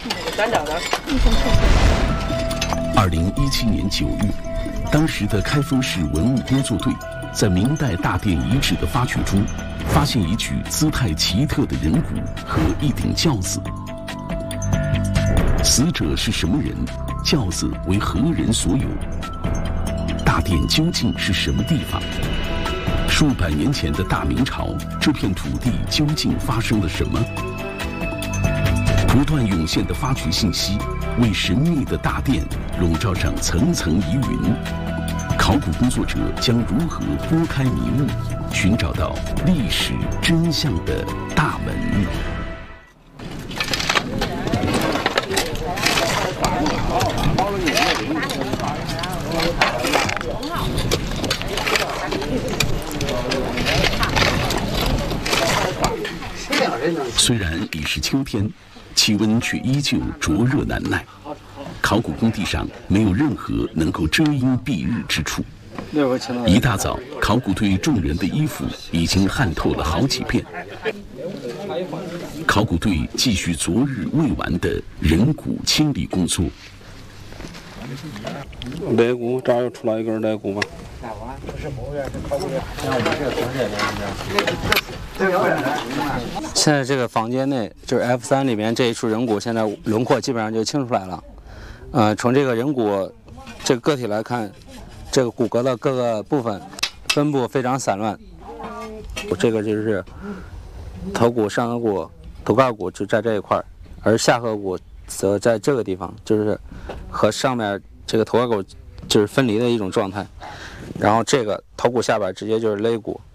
2017年9月，当时的开封市文物工作队在明代大殿遗址的发掘中，发现一具姿态奇特的人骨和一顶轿子。死者是什么人？轿子为何人所有？大殿究竟是什么地方？数百年前的大明朝，这片土地究竟发生了什么？不断涌现的发掘信息，为神秘的大殿笼罩上层层疑云。考古工作者将如何拨开迷雾，寻找到历史真相的大门？虽然已是秋天，气温却依旧灼热难耐。考古工地上没有任何能够遮阴蔽日之处。一大早，考古队众人的衣服已经汗透了好几遍。考古队继续昨日未完的人骨清理工作。 肋骨，这儿又出来一根肋骨吧。 现在这个房间内，就是 F3里面这一处人骨，现在轮廓基本上就清出来了。从这个人骨这个个体来看，这个骨骼的各个部分分布非常散乱。这个就是头骨、上颌骨、头盖骨就在这一块，而下颌骨则在这个地方，就是和上面这个头盖骨就是分离的一种状态。然后这个头骨下边直接就是肋骨，